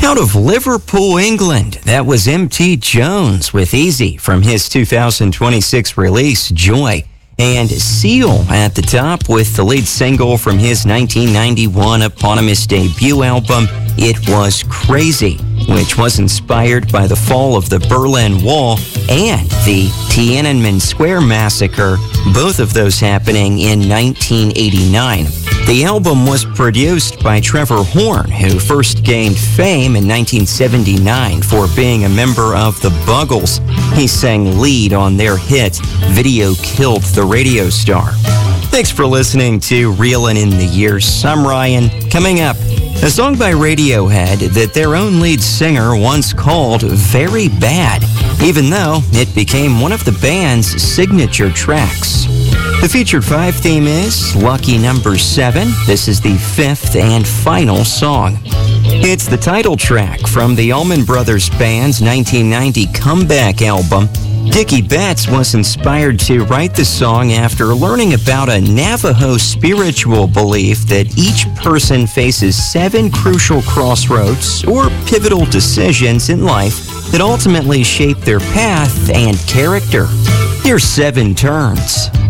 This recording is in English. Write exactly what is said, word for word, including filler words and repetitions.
Out of Liverpool, England, that was M T Jones with Easy from his two thousand twenty-six release, Joy. And Seal at the top with the lead single from his nineteen ninety-one eponymous debut album, It Was Crazy, which was inspired by the fall of the Berlin Wall and the Tiananmen Square massacre, both of those happening in nineteen eighty-nine. The album was produced by Trevor Horn, who first gained fame in nineteen seventy-nine for being a member of the Buggles. He sang lead on their hit, Video Killed the Radio Star. Thanks for listening to Reelin' in the Years. I'm Ryan. Coming up, a song by Radiohead that their own lead singer once called very bad, even though it became one of the band's signature tracks. The featured five theme is Lucky Number Seven. This is the fifth and final song. It's the title track from the Allman Brothers Band's nineteen ninety comeback album. Dickie Betts was inspired to write the song after learning about a Navajo spiritual belief that each person faces seven crucial crossroads or pivotal decisions in life that ultimately shape their path and character. Here's Seven Turns.